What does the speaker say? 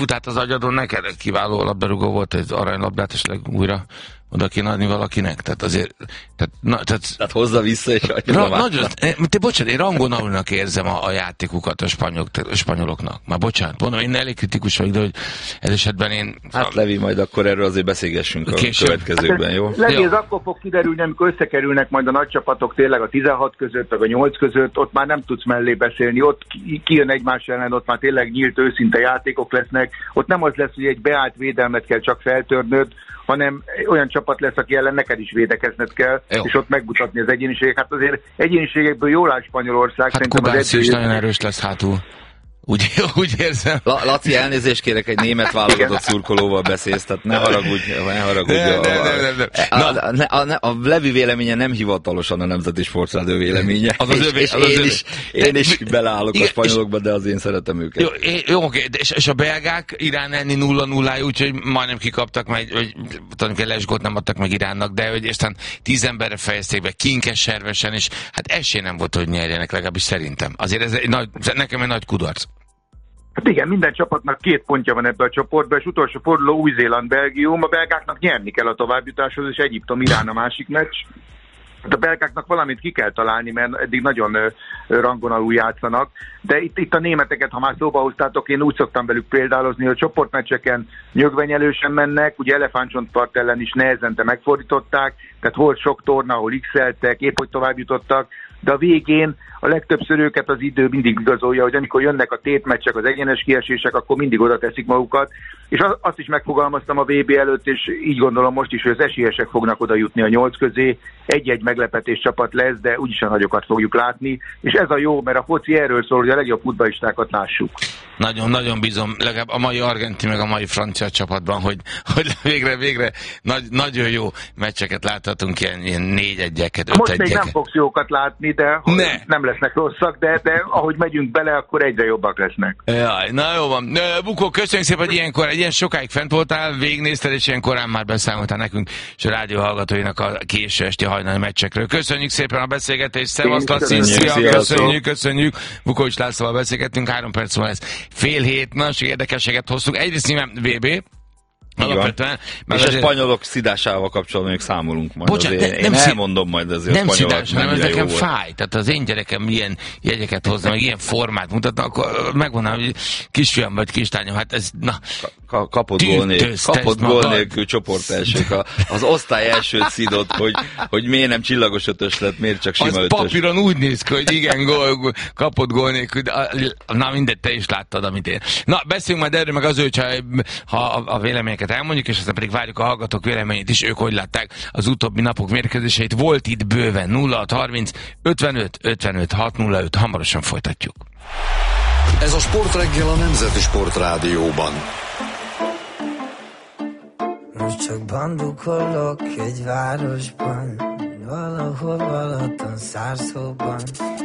Tehát az agyadon neked kiváló labdarúgó volt, egy aranylabdát esetleg újra oda kéne adni valakinek, tehát azért... Tehát hozza vissza, és adja nagyon, bocsánat, én rangonalúnak érzem a játékukat a spanyoloknak. Már bocsánat, mondom, én elég kritikus vagyok, de hogy ez esetben én... Hát Levi, majd akkor erről azért beszélgessünk a következőkben, jó? Levi, ez akkor fog kiderülni, amikor összekerülnek majd a nagy csapatok tényleg a 16 között, vagy a 8 között, ott már nem tudsz mellé beszélni, ott kijön egymás ellen, ott már tényleg nyílt, őszinte játékok lesznek, ott nem az lesz, hogy egy beállt védelmet kell csak feltörnöd, hanem olyan csapat lesz, aki ellen neked is védekezned kell, jó. És ott megmutatni az egyéniségek. Hát azért egyéniségekből jól áll Spanyolország. Hát Kubánsz is nagyon erős lesz hátul. Úgy érzem. Laci, elnézést kérek, egy német válogatott szurkolóval beszélsz, tehát ne haragudj. A Levi véleménye nem hivatalosan a Nemzeti Sportrádió véleménye. Én is beleállok a spanyolokba, de az én szeretem őket. Jó, oké, és a belgák Irán enni 0-0-ájú, úgyhogy majdnem kikaptak, vagy talán egy lesgót nem adtak meg Iránnak, de hogy aztán 10 emberre fejezték be, kinkeservesen, és hát esély nem volt, hogy nyerjenek, legalábbis szerintem. Azért ez nekem egy nagy kudarc. Hát igen, minden csapatnak 2 pontja van ebbe a csoportba, és utolsó forduló Új-Zéland-Belgium, a belgáknak nyerni kell a továbbjutáshoz, és Egyiptom-Irán a másik meccs. A belgáknak valamit ki kell találni, mert eddig nagyon rangon alul játszanak, de itt a németeket, ha már szóba hoztátok, én úgy szoktam velük példálozni, hogy a csoportmeccseken nyögvenyelősen mennek, ugye Elefántcsontpart ellen is nehezen megfordították, tehát volt sok torna, ahol x-eltek, épp hogy tovább jutottak, de a végén a legtöbbször őket az idő mindig igazolja, hogy amikor jönnek a tétmeccsek, az egyenes kiesések, akkor mindig oda teszik magukat. És azt is megfogalmaztam a VB előtt, és így gondolom most is, hogy az esélyesek fognak oda jutni a 8 közé. Egy-egy meglepetés csapat lesz, de úgyis a nagyokat fogjuk látni. És ez a jó, mert a foci erről szól, hogy a legjobb futballistákat lássuk. Nagyon bízom, legalább a mai argentin, meg a mai francia csapatban, hogy végre nagyon jó meccseket láthatunk, ilyen 4-1-eket, 5-1-eket. Most még nem fogsz jókat látni, de nem lesznek rosszak, de ahogy megyünk bele, akkor egyre jobbak lesznek. Jaj, na jó van. Bukó, köszönjük szépen, hogy ilyen sokáig fent voltál, végignézted, és ilyen korán már beszámoltál nekünk, és a rádió hallgatóinak a késő esti hajnali meccsekről. Köszönjük szépen a beszélgetést, szevasz, Laci, köszönjük. Bukovics Lászlóval beszélgettünk, 3 perc múlva lesz 6:30, nagyon sok érdekességet hoztunk. Egyrészt nyilván VB, alapvetően. És a spanyolok szidásával kapcsolatban még számolunk majd. Bocsánat, én elmondom majd azért nem a spanyolok. Nem szidás, hanem ez nekem fáj. Tehát az én gyerekem milyen jegyeket hozna, meg ilyen formát mutatna, akkor megmondom, hogy kisfiam vagy kislányom, hát ez, na... Kapott gól nélkül csoport elsők. Az osztály elsőt szidott, hogy miért nem csillagos ötös lett, miért csak sima az ötös. Az papíron úgy néz ki, hogy igen, kapott gól nélkül, na mindegy, te is láttad, amit én. Na, beszéljünk majd erről, meg az, ha a véleményeket elmondjuk, és aztán pedig várjuk a hallgatók véleményét is, ők hogy látták az utóbbi napok mérkőzéseit. Volt itt bőven 0630 55 605. Hamarosan folytatjuk. Ez a Sportreggel a Nemzeti Sportrádióban. Most csak bandukolok egy városban, valahol Balaton szárszóban.